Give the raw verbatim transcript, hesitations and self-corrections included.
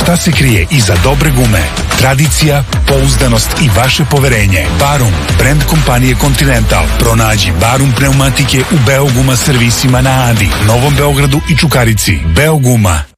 Šta se krije iza dobre gume? Tradicija, pouzdanost i vaše poverenje. Barum, brand kompanije Continental. Pronađi Barum pneumatike u Beoguma servisima na Adi, Novom Beogradu i Čukarici. Beoguma.